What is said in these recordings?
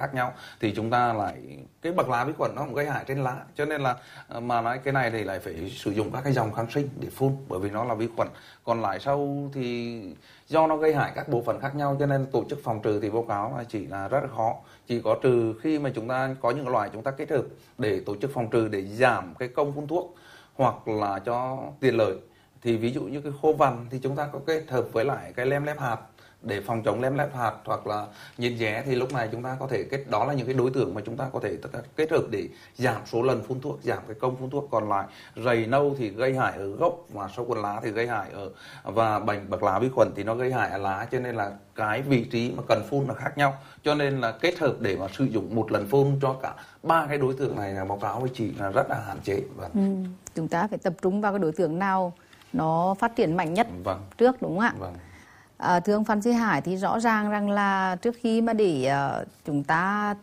khác nhau thì chúng ta lại cái bạc lá vi khuẩn nó cũng gây hại trên lá, cho nên là mà nói cái này thì lại phải sử dụng các cái dòng kháng sinh để phun, bởi vì nó là vi khuẩn. Còn lại sâu thì do nó gây hại các bộ phận khác nhau, cho nên tổ chức phòng trừ thì báo cáo là chỉ là rất là khó, chỉ có trừ khi mà chúng ta có những loại chúng ta kết hợp để tổ chức phòng trừ để giảm cái công phun thuốc hoặc là cho tiện lợi. Thì ví dụ như cái khô vằn thì chúng ta có kết hợp với lại cái lem lép hạt để phòng chống lem lép hạt, hoặc là nhện dé thì lúc này chúng ta có thể đó là những cái đối tượng mà chúng ta có thể kết hợp để giảm số lần phun thuốc, giảm cái công phun thuốc. Còn lại rầy nâu thì gây hại ở gốc, và sâu cuốn lá thì gây hại ở, và bệnh bạc lá vi khuẩn thì nó gây hại ở lá, cho nên là cái vị trí mà cần phun là khác nhau, cho nên là kết hợp để mà sử dụng một lần phun cho cả ba cái đối tượng này là báo cáo với chị là rất là hạn chế. Chúng ta phải tập trung vào cái đối tượng nào nó phát triển mạnh nhất trước, đúng không ạ? Thưa ông Phan Duy Hải, thì rõ ràng rằng là trước khi mà để chúng ta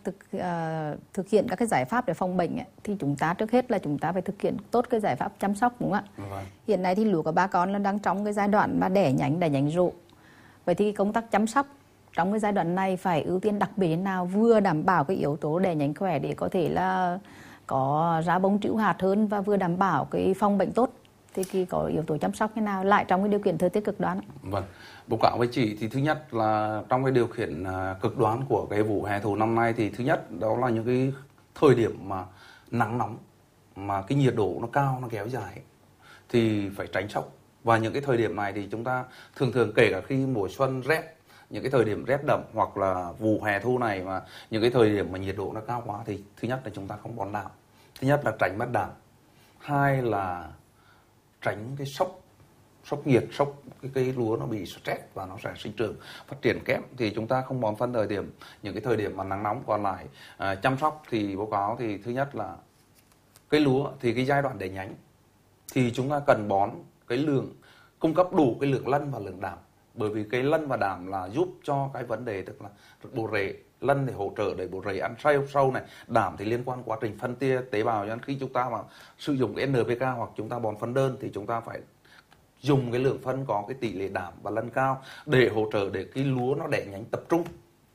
thực hiện các cái giải pháp để phòng bệnh ấy, thì chúng ta trước hết là chúng ta phải thực hiện tốt cái giải pháp chăm sóc, đúng không ạ? Hiện nay thì lúa của bà con là đang trong cái giai đoạn mà đẻ nhánh rộ. Vậy thì công tác chăm sóc trong cái giai đoạn này phải ưu tiên đặc biệt nào, vừa đảm bảo cái yếu tố đẻ nhánh khỏe để có thể là có ra bông trĩu hạt hơn, và vừa đảm bảo cái phòng bệnh tốt, thì khi có yếu tố chăm sóc như nào lại trong cái điều kiện thời tiết cực đoan? Vâng, báo cáo với chị thì thứ nhất là trong cái điều kiện cực đoan của cái vụ hè thu năm nay thì thứ nhất đó là những cái thời điểm mà nắng nóng mà cái nhiệt độ nó cao, nó kéo dài thì phải tránh sốc. Và những cái thời điểm này thì chúng ta thường kể cả khi mùa xuân rét, những cái thời điểm rét đậm, hoặc là vụ hè thu này mà những cái thời điểm mà nhiệt độ nó cao quá thì thứ nhất là chúng ta không bón đạm, thứ nhất là tránh mất đạm, hai là tránh cái sốc nhiệt, cái lúa nó bị stress và nó sẽ sinh trưởng phát triển kém, thì chúng ta không bón phân những cái thời điểm mà nắng nóng. Còn lại chăm sóc thì báo cáo thì thứ nhất là cái lúa thì cái giai đoạn đẻ nhánh thì chúng ta cần bón cái lượng, cung cấp đủ cái lượng lân và lượng đạm, bởi vì cái lân và đạm là giúp cho cái vấn đề tức là bộ rễ. Lân thì hỗ trợ để bộ rễ ăn sâu này, đạm thì liên quan quá trình phân tia tế bào, cho nên khi chúng ta mà sử dụng cái NPK hoặc chúng ta bón phân đơn thì chúng ta phải dùng cái lượng phân có cái tỷ lệ đạm và lân cao để hỗ trợ để cái lúa nó đẻ nhánh tập trung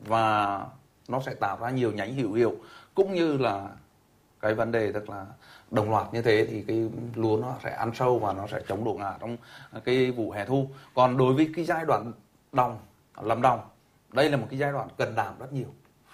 và nó sẽ tạo ra nhiều nhánh hữu hiệu, cũng như là cái vấn đề tức là đồng loạt như thế thì cái lúa nó sẽ ăn sâu và nó sẽ chống đổ ngã trong cái vụ hè thu. Còn đối với cái giai đoạn làm đồng, đây là một cái giai đoạn cần đạm rất nhiều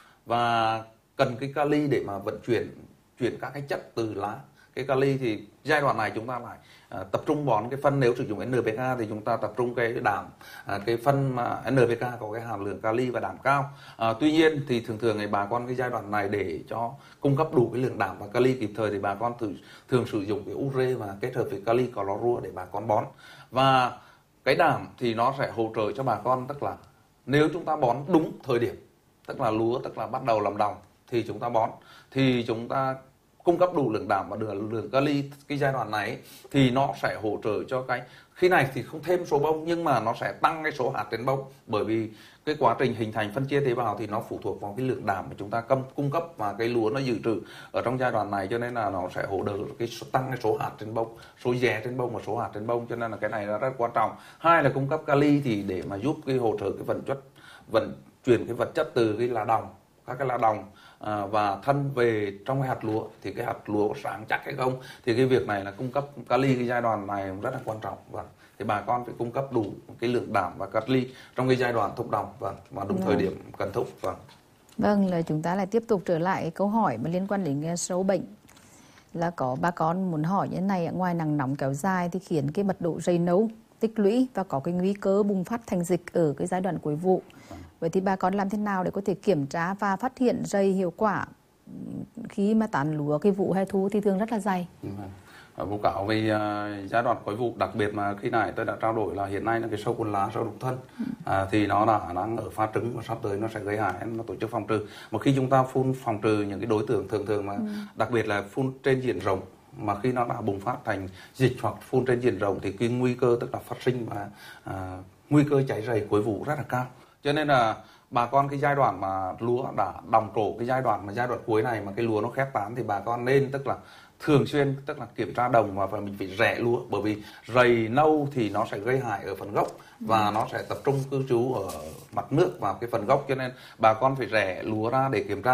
và cần cái kali để mà vận chuyển các cái chất từ lá. Cái kali thì giai đoạn này chúng ta lại tập trung bón cái phân, nếu sử dụng NPK thì chúng ta tập trung cái đạm, cái phân mà NPK có cái hàm lượng kali và đạm cao. Tuy nhiên thì thường người bà con cái giai đoạn này để cho cung cấp đủ cái lượng đạm và kali kịp thời thì bà con thường sử dụng cái ure và kết hợp với kali clorua để bà con bón. Và cái đạm thì nó sẽ hỗ trợ cho bà con, tức là nếu chúng ta bón đúng thời điểm, tức là lúa tức là bắt đầu làm đồng thì chúng ta bón, thì chúng ta cung cấp đủ lượng đạm và lượng kali cái giai đoạn này thì nó sẽ hỗ trợ cho cái khi này thì không thêm số bông nhưng mà nó sẽ tăng cái số hạt trên bông, bởi vì cái quá trình hình thành phân chia tế bào thì nó phụ thuộc vào cái lượng đạm mà chúng ta cung cấp và cái lúa nó dự trữ ở trong giai đoạn này, cho nên là nó sẽ hỗ trợ tăng cái số hạt trên bông, số dè trên bông và số hạt trên bông, cho nên là cái này là rất quan trọng. Hai là cung cấp kali thì để mà giúp cái hỗ trợ cái vận chuyển cái vật chất từ cái lá đồng, các cái lá đồng và thân về trong cái hạt lúa, thì cái hạt lúa có sáng chắc hay không, thì cái việc này là cung cấp kali cái giai đoạn này rất là quan trọng. Và thì bà con phải cung cấp đủ cái lượng đạm và kali trong cái giai đoạn thúc đồng và đúng thời điểm cần thúc. Vâng, là chúng ta lại tiếp tục trở lại câu hỏi mà liên quan đến sâu bệnh. Là có bà con muốn hỏi như thế này, ngoài nắng nóng kéo dài thì khiến cái mật độ rầy nâu tích lũy và có cái nguy cơ bùng phát thành dịch ở cái giai đoạn cuối vụ. Vậy thì bà con làm thế nào để có thể kiểm tra và phát hiện rầy hiệu quả khi mà tán lúa cái vụ hè thu thì thường rất là dày? Báo cáo về giai đoạn cuối vụ, đặc biệt mà khi này tôi đã trao đổi là hiện nay là cái sâu cuốn lá, sâu đục thân thì nó đang ở pha trứng và sắp tới nó sẽ gây hại, nó tổ chức phòng trừ. Một khi chúng ta phun phòng trừ những cái đối tượng thường mà đặc biệt là phun trên diện rộng, mà khi nó đã bùng phát thành dịch hoặc phun trên diện rộng thì cái nguy cơ tức là phát sinh và nguy cơ cháy rầy cuối vụ rất là cao. Cho nên là bà con cái giai đoạn mà lúa đã đồng trổ, cái giai đoạn cuối này mà cái lúa nó khép tán thì bà con nên tức là thường xuyên tức là kiểm tra đồng và mình phải rẽ lúa, bởi vì rầy nâu thì nó sẽ gây hại ở phần gốc và nó sẽ tập trung cư trú ở mặt nước vào cái phần gốc, cho nên bà con phải rẽ lúa ra để kiểm tra.